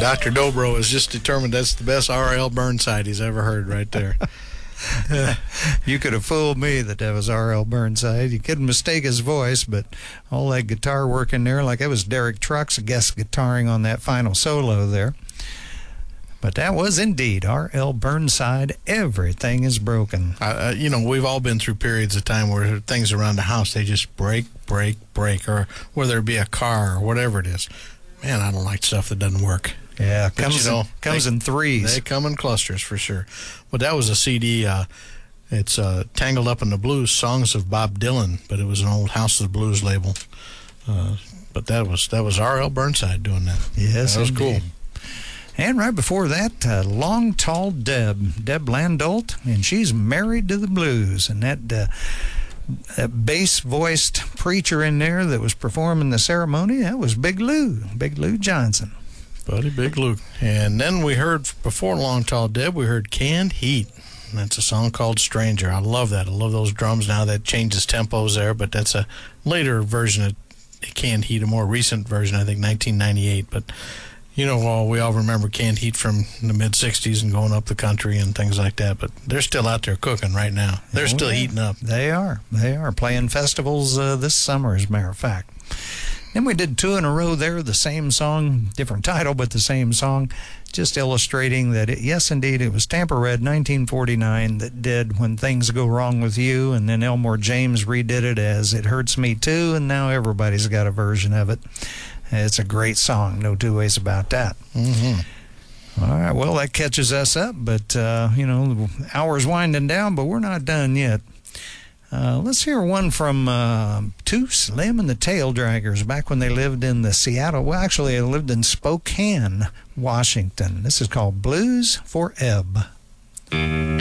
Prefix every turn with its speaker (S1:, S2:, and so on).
S1: Dr. Dobro is just determined that's the best R.L. Burnside he's ever heard right there.
S2: You could have fooled me that was R.L. Burnside. You couldn't mistake his voice, but all that guitar work in there, like it was Derek Trucks guest guitaring on that final solo there. But that was indeed R.L. Burnside, Everything is Broken.
S1: We've all been through periods of time where things around the house, they just break, or whether it be a car or whatever it is. Man, I don't like stuff that doesn't work.
S2: Yeah,
S1: But,
S2: comes in threes.
S1: They come in clusters for sure. But that was a CD. It's Tangled Up in the Blues, Songs of Bob Dylan, but it was an old House of the Blues label. But that was R.L. Burnside doing that.
S2: Yes,
S1: that was
S2: indeed.
S1: cool.
S2: And right before that, Long Tall Deb Landolt, and she's Married to the Blues. And that bass-voiced preacher in there that was performing the ceremony, that was Big Lou Johnson.
S1: Buddy Big Lou. And then we heard, before Long Tall Deb, we heard Canned Heat. That's a song called Stranger. I love that. I love those drums now. That changes tempos there, but that's a later version of Canned Heat, a more recent version, I think 1998. But we all remember Canned Heat from the mid-'60s and going up the country and things like that. But they're still out there cooking right now. They're still heating up.
S2: They are playing festivals this summer, as a matter of fact. Then we did two in a row there, the same song, different title, but the same song, just illustrating that, yes, indeed, it was Tampa Red, 1949, that did When Things Go Wrong With You, and then Elmore James redid it as It Hurts Me Too, and now everybody's got a version of it. It's a great song, no two ways about that.
S1: Mm-hmm.
S2: All right, well, that catches us up, but, the hour's winding down, but we're not done yet. Let's hear one from Too Slim and the Tail Draggers back when they lived in the Seattle. Well, actually, they lived in Spokane, Washington. This is called Blues for Ebb.